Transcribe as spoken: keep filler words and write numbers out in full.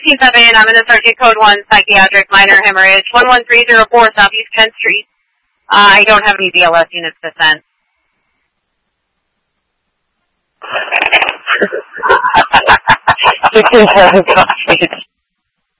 fifteen seven, I'm in the circuit code one, psychiatric minor hemorrhage, one one three zero four Southeast tenth Street. Uh, I don't have any B L S units to send. fifteen seven Southeast.